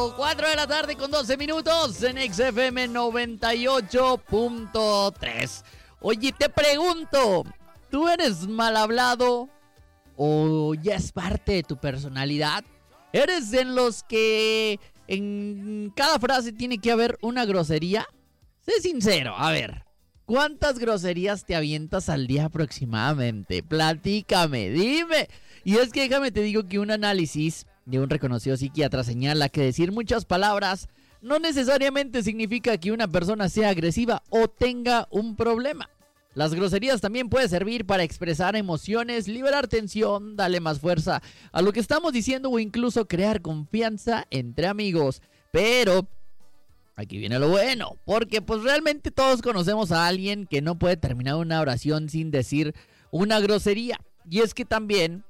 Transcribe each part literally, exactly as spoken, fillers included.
México. cuatro de la tarde con doce minutos en X F M noventa y ocho punto tres. Oye, te pregunto, ¿tú eres mal hablado o ya es parte de tu personalidad? ¿Eres de los que en cada frase tiene que haber una grosería? Sé sincero, a ver, ¿cuántas groserías te avientas al día aproximadamente? Platícame, dime. Y es que déjame te digo que un análisis de un reconocido psiquiatra señala que decir muchas palabras no necesariamente significa que una persona sea agresiva o tenga un problema. Las groserías también pueden servir para expresar emociones, liberar tensión, darle más fuerza a lo que estamos diciendo o incluso crear confianza entre amigos. Pero aquí viene lo bueno, porque pues realmente todos conocemos a alguien que no puede terminar una oración sin decir una grosería. Y es que también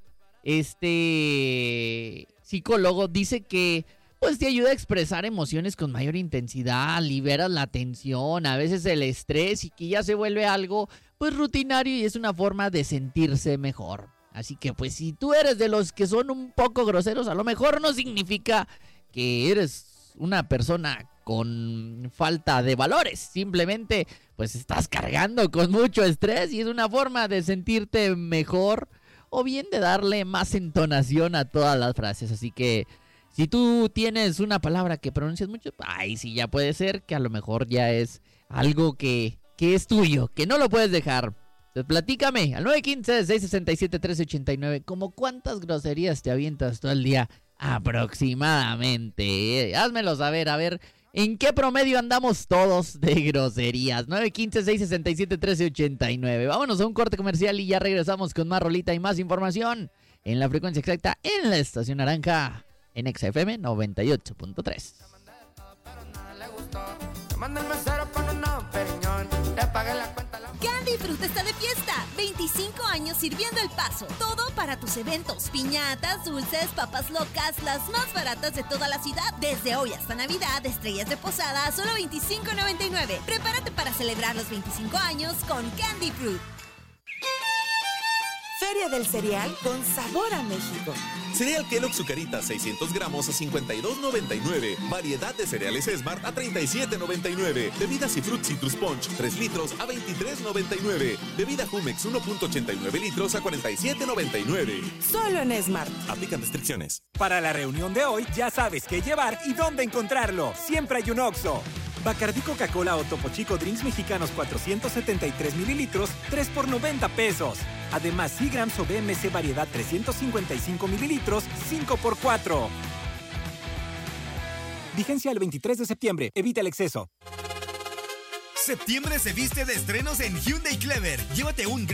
este psicólogo dice que pues te ayuda a expresar emociones con mayor intensidad, liberas la tensión, a veces el estrés y que ya se vuelve algo pues rutinario y es una forma de sentirse mejor. Así que pues si tú eres de los que son un poco groseros, a lo mejor no significa que eres una persona con falta de valores, simplemente pues estás cargando con mucho estrés y es una forma de sentirte mejor o bien de darle más entonación a todas las frases. Así que si tú tienes una palabra que pronuncias mucho, ay, sí, ya puede ser que a lo mejor ya es algo que, que es tuyo, que no lo puedes dejar. Entonces, platícame al nueve uno cinco, seis seis siete, uno tres ocho nueve, ¿cómo cuántas groserías te avientas todo el día aproximadamente? Házmelo saber, a ver, ¿en qué promedio andamos todos de groserías? nueve uno cinco, seis seis siete, uno tres ocho nueve. Vámonos a un corte comercial y ya regresamos con más rolita y más información en la frecuencia exacta en la estación naranja. En X F M noventa y ocho punto tres. Candy Fruit está de fiesta. veinticinco años sirviendo El Paso. Todo para tus eventos, piñatas, dulces, papas locas, las más baratas de toda la ciudad. Desde hoy hasta Navidad, estrellas de posada a solo veinticinco noventa y nueve. Prepárate para celebrar los veinticinco años con Candy Fruit. Feria del cereal con sabor a México. Cereal Kellogg Zucaritas seiscientos gramos a cincuenta y dos noventa y nueve. Variedad de cereales Smart a treinta y siete noventa y nueve. Bebidas y Fruit Citrus Punch tres litros a veintitrés noventa y nueve. Bebida Jumex uno punto ochenta y nueve litros a cuarenta y siete noventa y nueve. Solo en Smart. Aplican restricciones. Para la reunión de hoy ya sabes qué llevar y dónde encontrarlo. Siempre hay un Oxxo. Bacardí Coca-Cola o Topo Chico Drinks Mexicanos cuatrocientos setenta y tres mililitros, tres por noventa pesos. Además, Seagrams o B M C Variedad trescientos cincuenta y cinco mililitros, cinco por cuatro. Vigencia el veintitrés de septiembre. Evita el exceso. Septiembre se viste de estrenos en Hyundai Clever. Llévate un